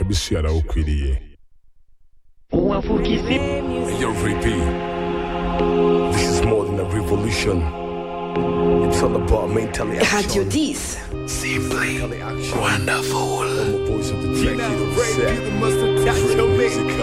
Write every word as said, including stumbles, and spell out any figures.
kabisa yarawukwiriye. Yo, V P, this is more than a revolution. It's all about mentally action. Radio dix. Simply wonderful. I'm a voice of the track, you know, Music